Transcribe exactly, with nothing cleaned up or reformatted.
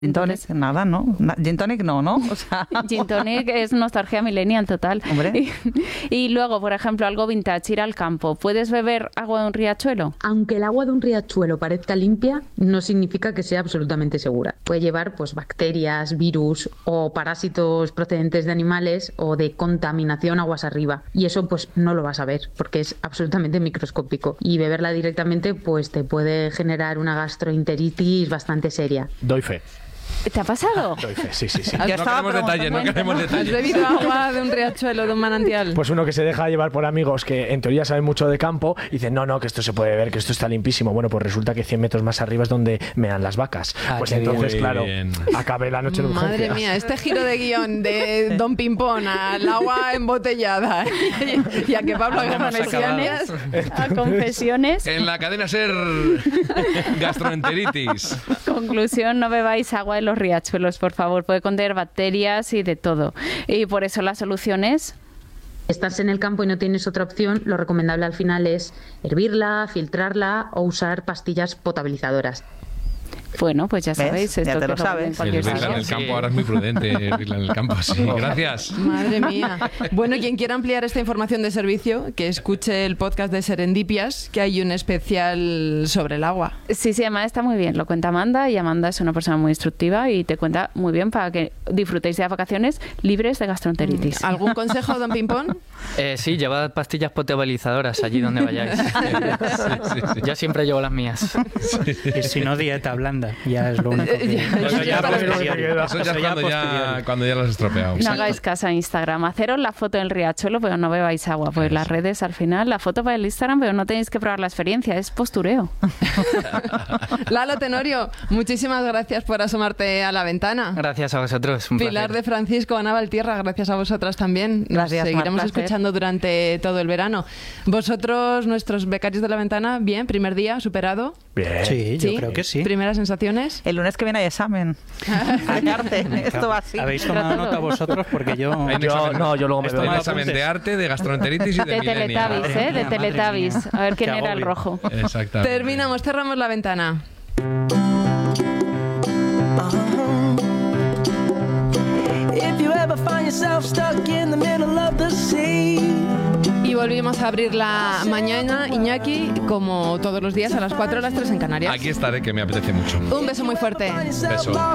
Gin tonic, nada, ¿no? Gin tonic no, ¿no? O sea, Gin tonic es nostalgia millennial total. Hombre. Y, y luego, por ejemplo, algo vintage, ir al campo. ¿Puedes beber agua de un riachuelo? Aunque el agua de un riachuelo parezca limpia, no significa que sea absolutamente segura. Puede llevar pues bacterias, virus o parásitos procedentes de animales o de contaminación aguas arriba. Y eso pues no lo vas a ver porque es absolutamente microscópico. Y beberla directamente pues te puede generar una gastroenteritis bastante seria. Doy fe. ¿Te ha pasado? Doy fe, sí, sí, sí. Yo No estaba queremos detalles, no preguntando- queremos ¿Has detalles. bebido agua de un riachuelo, de un manantial? Pues uno que se deja llevar por amigos que en teoría saben mucho de campo y dicen, no, no, que esto se puede ver, que esto está limpísimo. Bueno, pues resulta que cien metros más arriba es donde mean las vacas. Ah, pues qué entonces, bien. claro, Muy bien. acabé la noche en urgencias. Madre mía, este giro de guión de Don Pimpón al agua embotellada y a que Pablo haga Hemos confesiones. A confesiones. En la cadena SER, gastroenteritis. Conclusión, no bebáis agua de los riachuelos, por favor. Puede contener bacterias y de todo. Y por eso la solución es... Estás en el campo y no tienes otra opción, lo recomendable al final es hervirla, filtrarla o usar pastillas potabilizadoras. Bueno, pues ya ¿Ves? sabéis. Ya esto te que lo no venden en sabes. cualquier Hervirla en el sitio. campo ahora es muy prudente, hervirla en el campo, sí. Gracias. Madre mía. Bueno, quien quiera ampliar esta información de servicio, que escuche el podcast de Serendipias, que hay un especial sobre el agua. Sí, sí, además está muy bien. Lo cuenta Amanda y Amanda es una persona muy instructiva y te cuenta muy bien para que disfrutéis de las vacaciones libres de gastroenteritis. ¿Algún consejo, Don Pimpón? Eh, sí, llevad pastillas potabilizadoras allí donde vayáis. Yo siempre llevo las mías. Y si no, dieta blanda. Ya es lo único que... Eso ya, para posteriori. eso ya es cuando ya, posteriori. cuando ya lo has estropeado. No hagáis caso a Instagram. Haceros la foto del riachuelo, pero no bebáis agua. Pues las redes, al final, la foto para el Instagram, pero no tenéis que probar la experiencia. Es postureo. Lalo Tenorio, muchísimas gracias por asomarte a la ventana. Gracias a vosotros. Un Pilar placer. de Francisco, Ana Valtierra, gracias a vosotras también. Nos Gracias, Mar, seguiremos placer. escuchando durante todo el verano. Vosotros, nuestros becarios de la ventana, bien, primer día, superado. Bien. Sí, yo creo que sí. ¿Primeras sensaciones? El lunes que viene hay examen. Callarte, esto va así. Habéis tomado nota vosotros porque yo... Hay un Yo- examen- no, yo luego me Esto doy hay un más examen de apuntes. arte, de gastroenteritis y de, De millennial. Teletubbies, ¿eh? De Madre mía. Teletubbies. A ver quién Qué era el agobio. rojo. Exactamente. Terminamos, cerramos la ventana. Y volvimos a abrir la mañana, Iñaki, como todos los días a las cuatro, a las tres en Canarias. Aquí estaré, que me apetece mucho. Un beso muy fuerte. Beso.